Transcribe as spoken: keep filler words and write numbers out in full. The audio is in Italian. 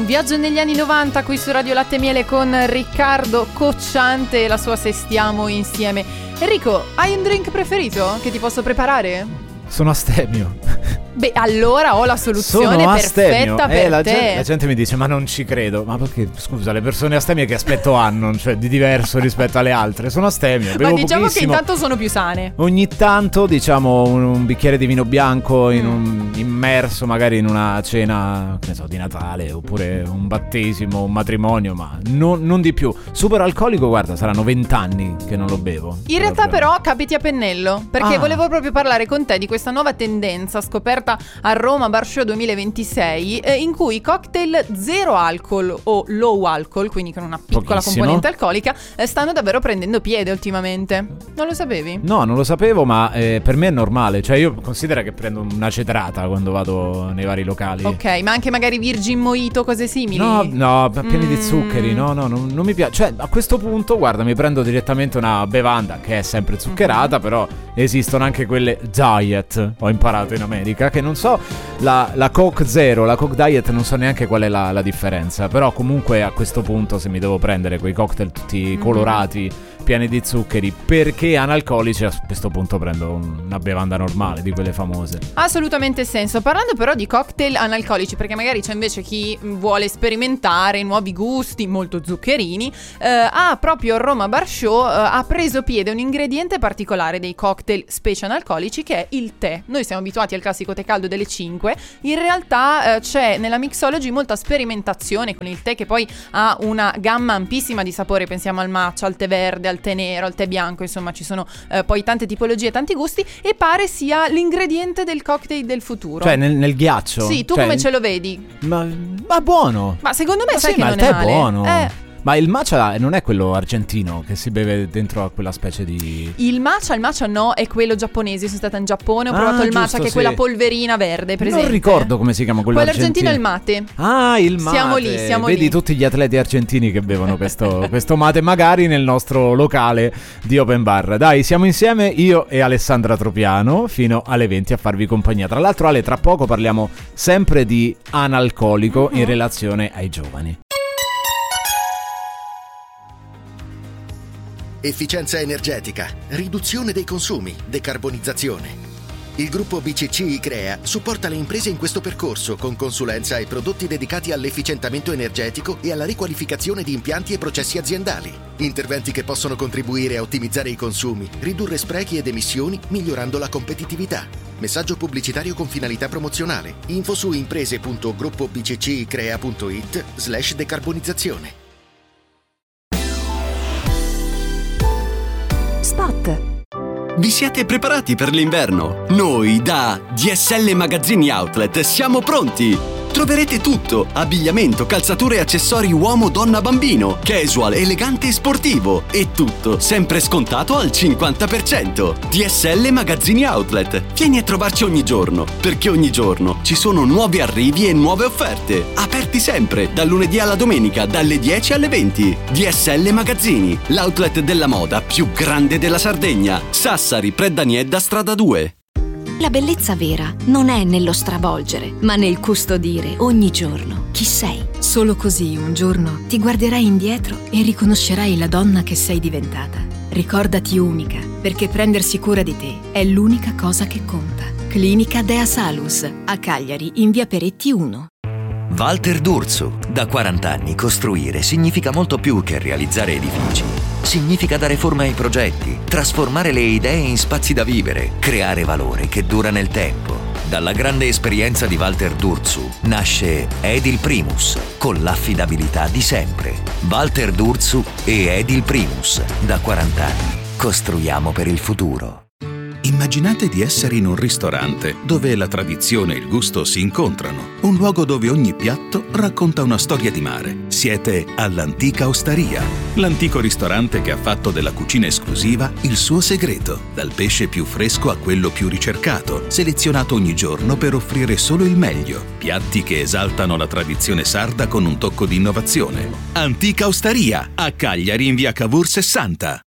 un viaggio negli anni novanta qui su Radio Latte e Miele con Riccardo Cocciante e la sua Se stiamo insieme. Enrico, hai un drink preferito che ti posso preparare? Sono astemio. Beh, allora ho la soluzione Sono perfetta astemio. per eh, la te. gente, la gente mi dice, ma non ci credo. Ma perché, scusa, le persone astemie che aspetto hanno? Cioè, di diverso rispetto alle altre. Sono astemio, bevo Ma diciamo pochissimo. che intanto sono più sane. Ogni tanto, diciamo, un, un bicchiere di vino bianco in Mm. un, immerso magari in una cena, che ne so, di Natale, oppure un battesimo, un matrimonio, ma non, non di più. Super alcolico, guarda, saranno vent'anni che non lo bevo. In realtà però capiti a pennello, perché Ah. volevo proprio parlare con te di questa nuova tendenza scoperta a Roma Bar Show duemilaventisei, eh, in cui i cocktail zero alcol o low alcol, quindi con una piccola Pochissimo. componente alcolica, eh, stanno davvero prendendo piede ultimamente. Non lo sapevi? No, non lo sapevo, ma eh, per me è normale. Cioè, io considero che prendo una cedrata quando vado nei vari locali. Ok, ma anche magari Virgin Mojito, cose simili? No, no, pieni di Mm. zuccheri. No, no, non, non mi piace. Cioè, a questo punto, guarda, mi prendo direttamente una bevanda che è sempre zuccherata, però esistono anche quelle diet. Ho imparato in America che non so, la, la Coke Zero, la Coke Diet, non so neanche qual è la, la differenza. Però comunque a questo punto, se mi devo prendere quei cocktail tutti colorati, pieni di zuccheri, perché analcolici, a questo punto prendo una bevanda normale, di quelle famose. Ha assolutamente senso. Parlando però di cocktail analcolici, perché magari c'è invece chi vuole sperimentare nuovi gusti molto zuccherini, eh, ha proprio Roma Bar Show eh, ha preso piede un ingrediente particolare dei cocktail specie analcolici, che è il tè. Noi siamo abituati al classico tè caldo delle cinque, in realtà eh, c'è nella mixology molta sperimentazione con il tè, che poi ha una gamma ampissima di sapore. Pensiamo al matcha, al tè verde, al tè nero, al tè bianco, insomma ci sono eh, poi tante tipologie, tanti gusti, e pare sia l'ingrediente del cocktail del futuro. Cioè, nel, nel ghiaccio. Sì, tu Cioè, come ce lo vedi? Ma, ma buono. Ma secondo me Ma sai sì, che ma non il tè è è male. buono. Eh, Ma il matcha non è quello argentino che si beve dentro a quella specie di... il matcha, il matcha no, è quello giapponese. Io sono stata in Giappone, ho Ah, provato il giusto, matcha, che è sì. quella polverina verde, presente? Non ricordo come si chiama quello, Quello argentino è il mate. Ah, il mate. Siamo lì, siamo Vedi lì. tutti gli atleti argentini che bevono questo, questo mate, magari nel nostro locale di Open Bar. Dai, siamo insieme io e Alessandra Tropiano fino alle venti a farvi compagnia. Tra l'altro, Ale, tra poco parliamo sempre di analcolico Mm-hmm. in relazione ai giovani. Efficienza energetica, riduzione dei consumi, decarbonizzazione. Il gruppo B C C ICREA supporta le imprese in questo percorso con consulenza e prodotti dedicati all'efficientamento energetico e alla riqualificazione di impianti e processi aziendali. Interventi che possono contribuire a ottimizzare i consumi, ridurre sprechi ed emissioni, migliorando la competitività. Messaggio pubblicitario con finalità promozionale. Info su imprese punto gruppo b c c i crea punto i t slash decarbonizzazione. Spot. Vi siete preparati per l'inverno? Noi da D S L Magazzini Outlet siamo pronti! Troverete tutto: abbigliamento, calzature e accessori uomo, donna, bambino, casual, elegante e sportivo, e tutto sempre scontato al cinquanta per cento. D S L Magazzini Outlet. Vieni a trovarci ogni giorno, perché ogni giorno ci sono nuovi arrivi e nuove offerte. Aperti sempre, dal lunedì alla domenica, dalle dieci alle venti. D S L Magazzini, l'outlet della moda più grande della Sardegna. Sassari, Preddaniedda, strada due. La bellezza vera non è nello stravolgere, ma nel custodire ogni giorno chi sei. Solo così un giorno ti guarderai indietro e riconoscerai la donna che sei diventata. Ricordati unica, perché prendersi cura di te è l'unica cosa che conta. Clinica Dea Salus, a Cagliari, in via Peretti uno. Walter D'Urso. Da quaranta anni costruire significa molto più che realizzare edifici. Significa dare forma ai progetti, trasformare le idee in spazi da vivere, creare valore che dura nel tempo. Dalla grande esperienza di Walter D'Urso nasce Edil Primus, con l'affidabilità di sempre. Walter D'Urso e Edil Primus. Da quaranta anni costruiamo per il futuro. Immaginate di essere in un ristorante dove la tradizione e il gusto si incontrano. Un luogo dove ogni piatto racconta una storia di mare. Siete all'Antica Osteria, l'antico ristorante che ha fatto della cucina esclusiva il suo segreto. Dal pesce più fresco a quello più ricercato, selezionato ogni giorno per offrire solo il meglio. Piatti che esaltano la tradizione sarda con un tocco di innovazione. Antica Osteria, a Cagliari in via Cavour sessanta.